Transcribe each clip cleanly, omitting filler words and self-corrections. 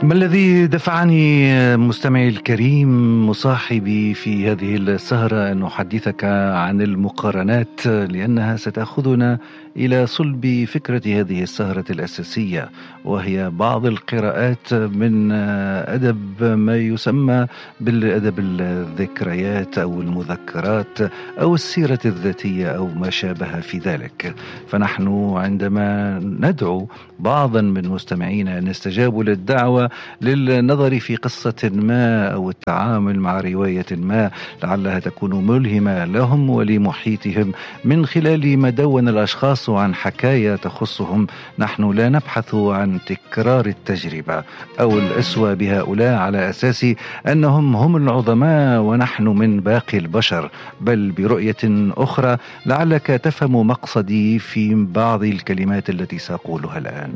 ما الذي دفعني مستمعي الكريم مصاحبي في هذه السهرة أن أحدثك عن المقارنات، لأنها ستأخذنا إلى صلب فكرة هذه السهرة الأساسية، وهي بعض القراءات من أدب ما يسمى بالأدب الذكريات أو المذكرات أو السيرة الذاتية أو ما شابه في ذلك. فنحن عندما ندعو بعضا من مستمعينا أن يستجابوا للدعوة للنظر في قصة ما أو التعامل مع رواية ما لعلها تكون ملهمة لهم ولمحيطهم من خلال ما دون الأشخاص عن حكاية تخصهم، نحن لا نبحث عن تكرار التجربة أو الأسوة بهؤلاء على أساس أنهم هم العظماء ونحن من باقي البشر، بل برؤية أخرى لعلك تفهم مقصدي في بعض الكلمات التي سأقولها الآن.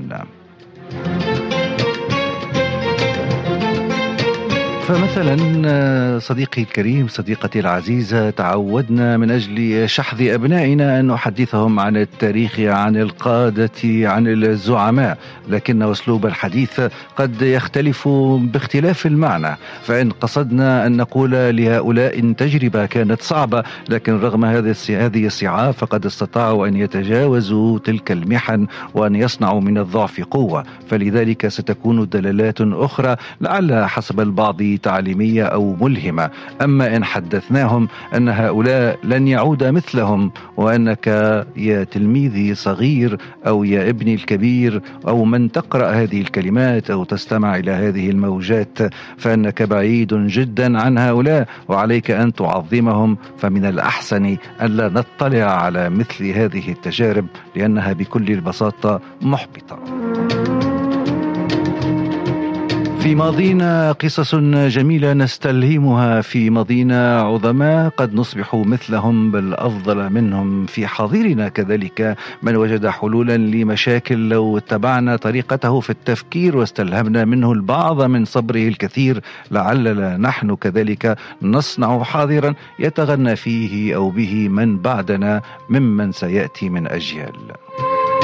فمثلا صديقي الكريم، صديقتي العزيزة، تعودنا من أجل شحذ أبنائنا أن نحدثهم عن التاريخ، عن القادة، عن الزعماء، لكن أسلوب الحديث قد يختلف باختلاف المعنى. فإن قصدنا أن نقول لهؤلاء تجربة كانت صعبة، لكن رغم هذه الصعاب فقد استطاعوا أن يتجاوزوا تلك المحن وأن يصنعوا من الضعف قوة، فلذلك ستكون دلالات أخرى لعلها حسب البعض تعليمية أو ملهمة. أما إن حدثناهم أن هؤلاء لن يعود مثلهم، وأنك يا تلميذي صغير أو يا ابني الكبير أو من تقرأ هذه الكلمات أو تستمع إلى هذه الموجات، فأنك بعيد جدا عن هؤلاء وعليك أن تعظمهم، فمن الأحسن أن لا نطلع على مثل هذه التجارب لأنها بكل البساطة محبطة. في ماضينا قصص جميلة نستلهمها، في ماضينا عظماء قد نصبح مثلهم بل أفضل منهم، في حاضرنا كذلك من وجد حلولا لمشاكل لو اتبعنا طريقته في التفكير واستلهمنا منه البعض من صبره الكثير لعلنا نحن كذلك نصنع حاضرا يتغنى فيه أو به من بعدنا ممن سيأتي من أجيال.